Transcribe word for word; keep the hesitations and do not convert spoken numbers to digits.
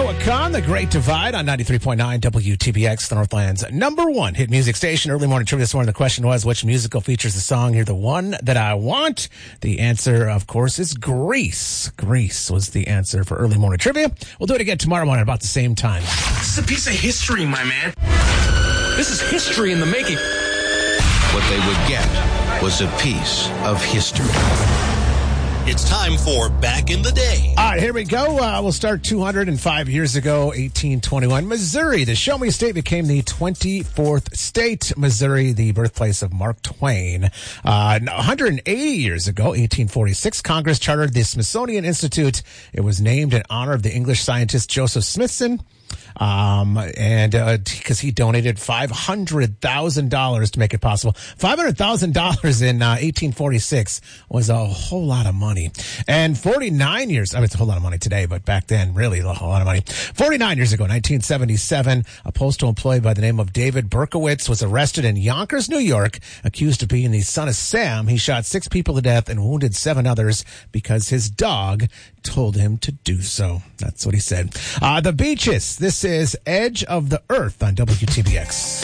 Noah Kahn, The Great Divide on ninety-three point nine W T B X, the Northland's number one hit music station. Early morning trivia this morning. The question was, which musical features the song "You're the One That I Want"? The answer, of course, is Grease. Grease was the answer for early morning trivia. We'll do it again tomorrow morning about the same time. This is a piece of history, my man. This is history in the making. What they would get was a piece of history. It's time for Back in the Day. All right, here we go. Uh, we'll start two hundred five years ago, eighteen twenty-one. Missouri, the Show Me State, became the twenty-fourth state. Missouri, the birthplace of Mark Twain. Uh, one hundred eighty years ago, eighteen forty-six, Congress chartered the Smithsonian Institute. It was named in honor of the English scientist Joseph Smithson. Um, and, uh, cause he donated five hundred thousand dollars to make it possible. five hundred thousand dollars in, uh, eighteen forty-six was a whole lot of money. And forty-nine years, I mean, it's a whole lot of money today, but back then, really a whole lot of money. forty-nine years ago, nineteen seventy-seven, a postal employee by the name of David Berkowitz was arrested in Yonkers, New York, accused of being the son of Sam. He shot six people to death and wounded seven others because his dog told him to do so. That's what he said. Uh, the Beaches. This is Edge of the Earth on W T B X.